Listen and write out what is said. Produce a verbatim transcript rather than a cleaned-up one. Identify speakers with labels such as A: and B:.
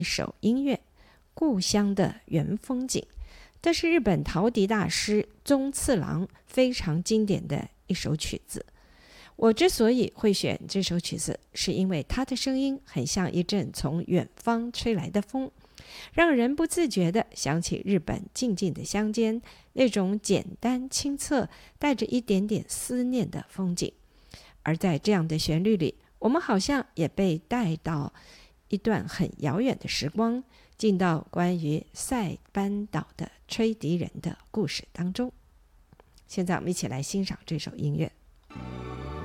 A: 一首音乐《故乡的原风景》，这是日本陶笛大师宗次郎非常经典的一首曲子。我之所以会选这首曲子，是因为它的声音很像一阵从远方吹来的风，让人不自觉地想起日本静静的乡间那种简单清澈带着一点点思念的风景。而在这样的旋律里，我们好像也被带到一段很遥远的时光，进到关于塞班岛的吹笛人的故事当中。现在我们一起来欣赏这首音乐。